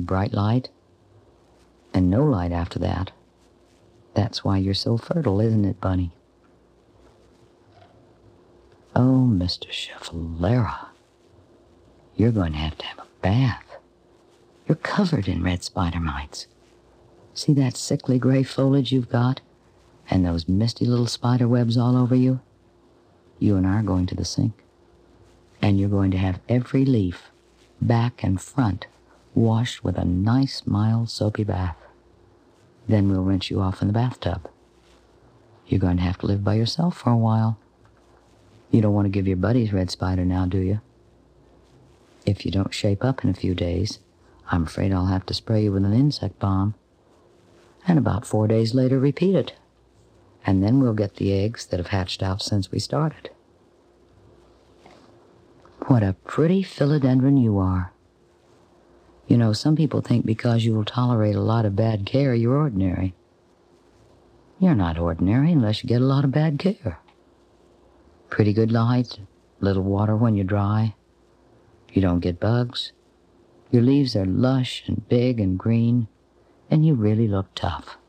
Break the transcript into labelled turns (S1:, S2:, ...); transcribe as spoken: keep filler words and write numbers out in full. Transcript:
S1: need bright light and no light after that. That's why you're so fertile, isn't it, Bunny? Oh, Mister Schefflera, you're going to have to have a bath. You're covered in red spider mites. See that sickly gray foliage you've got? And those misty little spider webs all over you? You and I are going to the sink. And you're going to have every leaf, back and front, washed with a nice, mild, soapy bath. Then we'll rinse you off in the bathtub. You're going to have to live by yourself for a while. You don't want to give your buddies red spider now, do you? If you don't shape up in a few days, I'm afraid I'll have to spray you with an insect bomb. And about four days later, repeat it. And then we'll get the eggs that have hatched out since we started. What a pretty philodendron you are. You know, some people think because you will tolerate a lot of bad care, you're ordinary. You're not ordinary unless you get a lot of bad care. Pretty good light, little water when you're dry. You don't get bugs. Your leaves are lush and big and green, and you really look tough.